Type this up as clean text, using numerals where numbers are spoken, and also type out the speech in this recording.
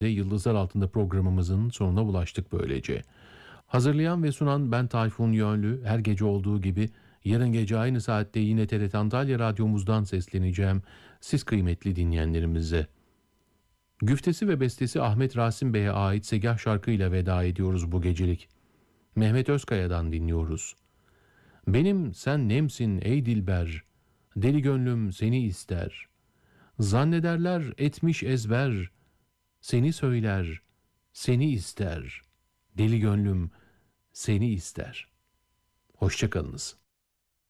Yıldızlar Altında programımızın sonuna ulaştık böylece. Hazırlayan ve sunan ben Tayfun Yönlü. Her gece olduğu gibi yarın gece aynı saatte yine TRT Antalya Radyomuzdan sesleneceğim siz kıymetli dinleyenlerimize. Güftesi ve bestesi Ahmet Rasim Bey'e ait Segah şarkıyla veda ediyoruz bu gecelik. Mehmet Özkaya'dan dinliyoruz. Benim sen nemsin ey dilber, deli gönlüm seni ister. Zannederler etmiş ezber, seni söyler, seni ister. Deli gönlüm seni ister. Hoşça kalınız.